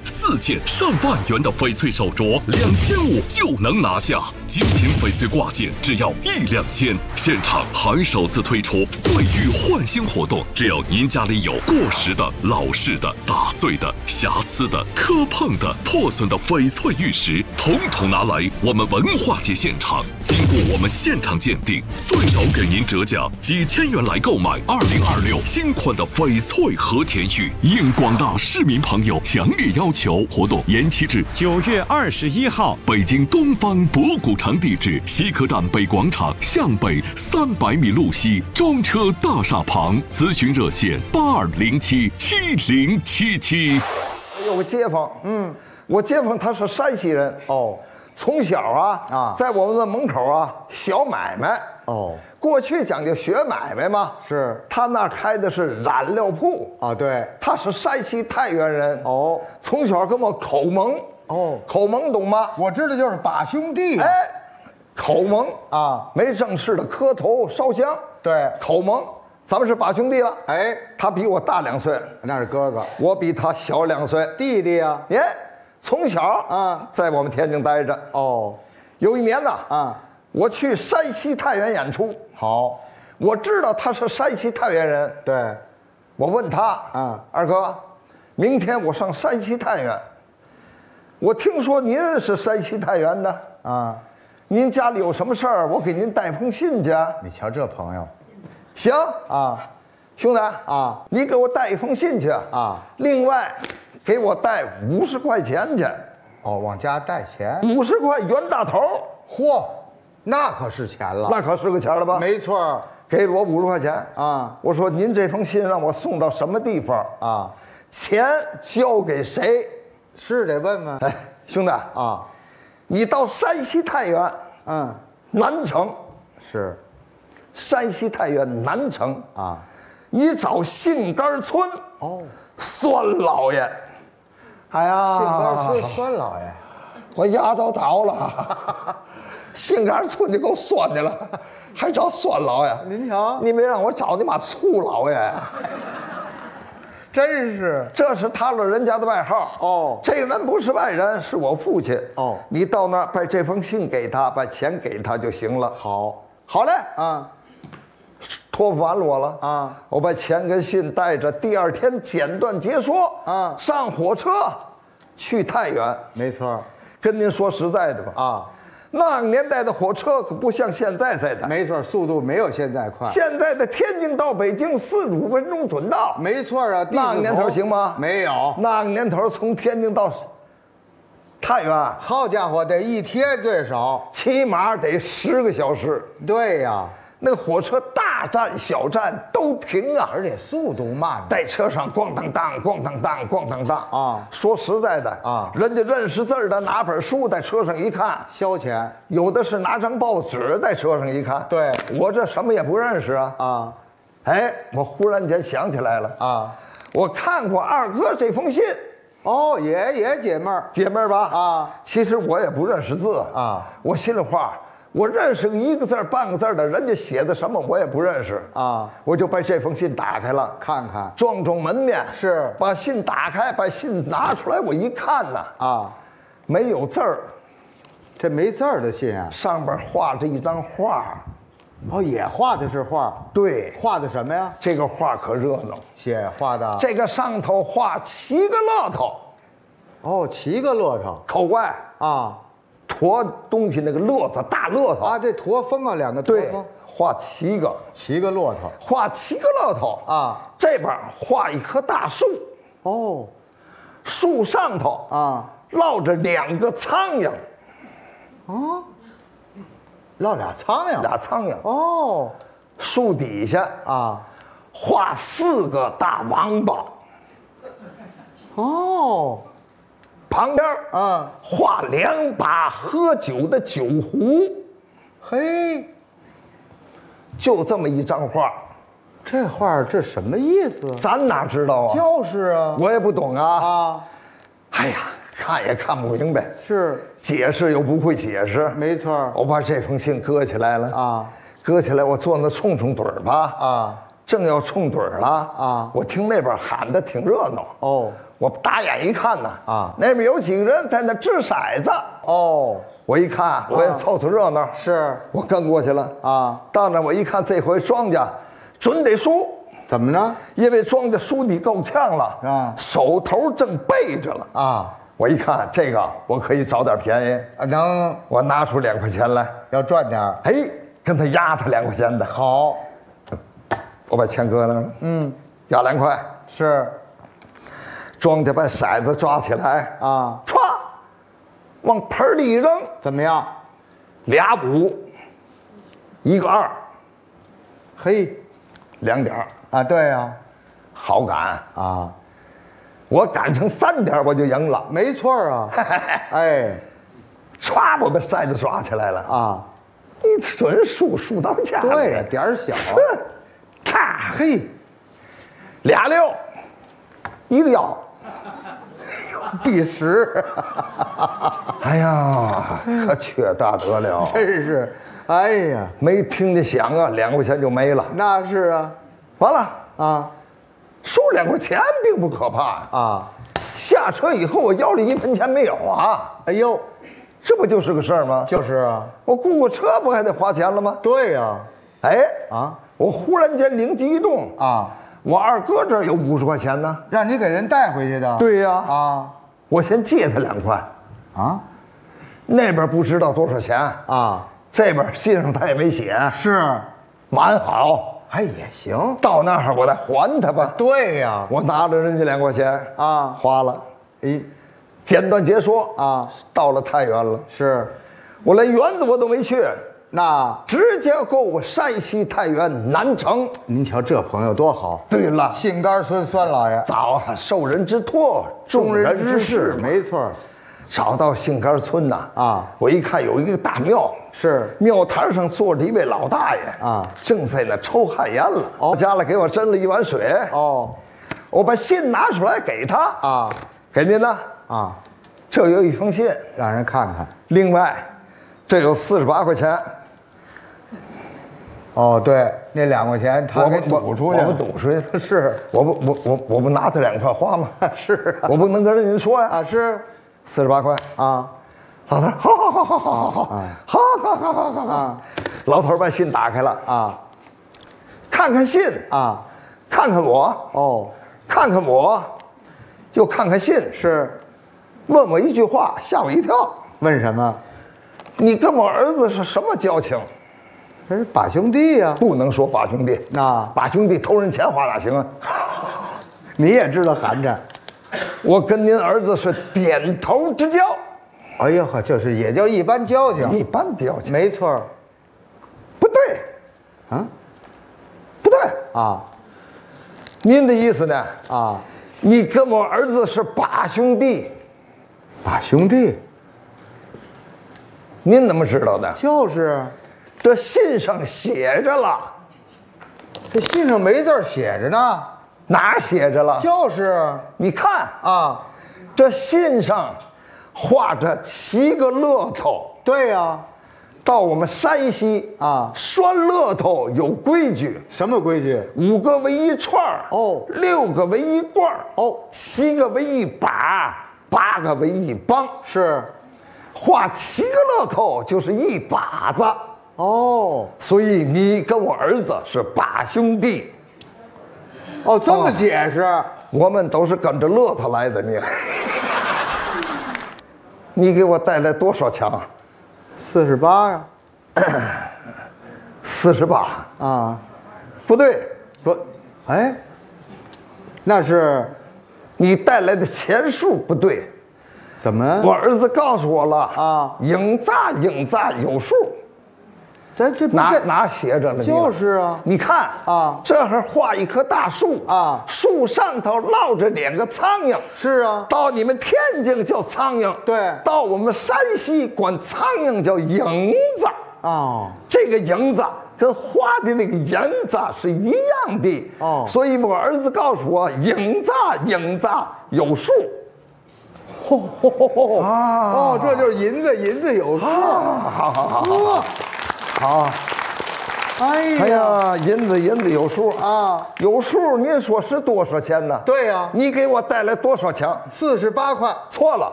4件上万元的翡翠手镯，2500就能拿下。精品翡翠挂件只要1两千，现场还首次推出岁玉焕新活动，只要您家里有过时的、老式的、打碎的、瑕疵的、磕碰的、破损的翡翠玉石，统统拿来我们文化节现场，经过我们现场鉴定，最少给您折价几千元来购买2026新款的翡翠和田玉。应广大市民朋友强烈要求，活动延期至 9月21号。 北京东方博古城地址：西客站北广场向北300米路西中车大厦旁。咨询热线82077077。 有个街坊，我街坊他是山西人哦，从小在我们的门口小买卖哦，过去讲究学买卖嘛， 是他那开的是染料铺啊，对， 他是山西太原人哦， 从小跟我口蒙哦，口蒙懂吗？ 我知道就是把兄弟哎，口蒙啊， 没正式的磕头烧香， 对， 口蒙。咱们是把兄弟了， 哎， 他比我大2岁， 那是哥哥， 我比他小2岁， 弟弟啊， 耶，从小在我们天津待着。 哦， 有一年呢，我去山西太原演出， 好， 我知道他是山西太原人， 对， 我问他，二哥，明天我上山西太原，我听说您是山西太原的您家里有什么事儿，我给您带封信去。 你瞧这朋友。 行兄弟你给我带一封信去另外给我带50块钱去。 哦，往家带钱 ，50块袁大头， 嚯，那可是钱了， 那可是个钱了吧？ 没错， 给了我50块钱我说您这封信让我送到什么地方钱交给谁？ 是得问问。 哎，兄弟你到山西太原南城是。 山西太原南城你找杏干村酸老爷。哎呀， 杏干村酸老爷， 我牙都倒了。杏干村就够酸的了，还找酸老爷？ 您瞧， 你没让我找你妈醋老爷呀？ 真是， 这是他老人家的外号哦。这个人不是外人，是我父亲哦。你到那儿把这封信给他，把钱给他就行了。 好， 好嘞托付完了我了我把钱跟信带着，第2天简短结说上火车去太原。 没错， 跟您说实在的吧那个年代的火车可不像现在似的。 没错，速度没有现在快。 现在的天津到北京45分钟准到。 没错那个年头行吗？ 没有， 那个年头从天津到太原， 好家伙，得1天最少， 起码得10个小时。 对呀， 那个火车大站小站都停而且速度慢， 在车上咣当当咣当当咣当当说实在的人家认识字的拿本书在车上一看消遣， 有的是拿张报纸在车上一看。 对， 我这什么也不认识哎，我忽然间想起来了我看过二哥这封信。 哦，也解闷儿吧其实我也不认识字我心里话，我认识1个字半个字的，人家写的什么我也不认识我就把这封信打开了， 看看， 撞门面， 是把信打开，把信拿出来，我一看呢没有字儿， 这没字儿的信上边画着一张画。 哦，也画的是画。 对， 画的什么呀？ 这个画可热闹， 画的这个上头画7个骆驼。 哦，7个骆驼， 口外驮东西那个骆驼，大骆驼这驼峰2个驼峰， 画7个骆驼， 画7个骆驼这边画一棵大树哦， 树上头落着2个苍蝇落俩苍蝇哦，树底下画4个大王八哦， 旁边画2把喝酒的酒壶。 嘿， 就这么一张画。 这画这什么意思？ 咱哪知道就是我也不懂哎呀，看也看不明白， 是解释又不会解释。 没错， 我把这封信搁起来了搁起来，我坐那冲盹吧正要冲盹了啊，我听那边喊的挺热闹哦，我打眼一看呢那边有几个人在那掷骰子哦，我一看我也凑凑热闹， 是我跟过去了啊。到那我一看，这回庄家准得输， 怎么着？ 因为庄家输的够呛了啊，手头正背着了啊。我一看这个，我可以找点便宜啊，能， 我拿出2块钱来， 要赚点， 哎，跟他压他2块钱的。 好， 我把钱搁那儿了，压2块， 是。 庄家把骰子抓起来啊，歘，往盆里一扔， 怎么样 ？2、5，一个2， 嘿 ，2点啊，对呀， 好赶啊。 我赶成3点我就赢了， 没错啊！哎， 歘，我把骰子抓起来了啊！你准输到家里， 对，点儿小， 咔， 嘿 ，2、6，一个1， 必10。 哎呀，可缺大得了， 真是，哎呀， 没听见响啊，2块钱就没了。 那是啊， 完了啊。 输2块钱并不可怕啊！下车以后我腰里1分钱没有啊！ 哎呦， 这不就是个事儿吗？ 就是啊， 我雇个车不还得花钱了吗？ 对呀， 哎啊，我忽然间灵机一动啊，我二哥这儿有50块钱呢， 让你给人带回去的。 对呀， 啊， 我先借他2块， 啊， 那边不知道多少钱啊，这边信上他也没写， 是， 蛮好。 哎，也行， 到那儿我再还他吧。 对呀， 我拿着人家2块钱啊，花了。 哎， 简短截说啊，到了太原了。 是， 我连园子我都没去， 那直接给我山西太原南城。 您瞧这朋友多好。 对了， 杏干孙孙老爷， 早受人之托，众人之事， 没错。 找到杏干村呐啊，我一看有一个大庙。 是庙台上坐着一位老大爷啊，正在那抽旱烟了。哦，家里给我斟了一碗水。哦，我把信拿出来给他啊，给您呢啊，这有一封信， 让人看看。 另外，这有48块钱。 哦，对，那2块钱他给赌出去了， 我们赌出去了。 是， 我不拿他2块花吗？ 是， 我不能跟人家说呀。 啊，是 48块啊。老头儿，好，老头儿把信打开了啊，看看信啊，看看我哦，看看我，又看看信， 是， 问我一句话，吓我一跳。 问什么？ 你跟我儿子是什么交情？ 这是把兄弟呀， 不能说把兄弟， 那把兄弟偷人钱花哪行啊？ 你也知道含着， 我跟您儿子是点头之交。 哎呦呵，就是也叫一般交情， 一般交情， 没错。 不对，啊，不对啊。您的意思呢？啊，你跟我儿子是把兄弟， 把兄弟。 您怎么知道的？ 就是这信上写着了， 这信上没字写着呢， 哪写着了？ 就是你看啊， 这信上。画着7个乐透， 对呀。 到我们山西啊，拴乐透有规矩。 什么规矩 ？5个为一串哦，6个为一罐哦 ，7个为一把，8个为一帮。 是， 画7个乐透就是一把子哦。 所以你跟我儿子是把兄弟。 哦，这么解释？ 我们都是跟着乐透来的你。你给我带来多少枪 ？48呀。 48 啊？ 不对， 不，哎，那是你带来的钱数不对。 怎么？ 我儿子告诉我了啊， 影炸有数。 这哪写着了？ 就是啊， 你看啊， 这儿画一棵大树啊，树上头落着2个苍蝇。 是啊， 到你们天津叫苍蝇， 对， 到我们山西管苍蝇叫影子。 哦， 这个影子跟画的那个影子是一样的。哦，所以我儿子告诉我，影子有数。 哦，这就是银子有数。 好。 哎呀，银子有数啊， 有数。您说是多少钱呢？ 对呀， 你给我带来多少枪？ 48块。 错了，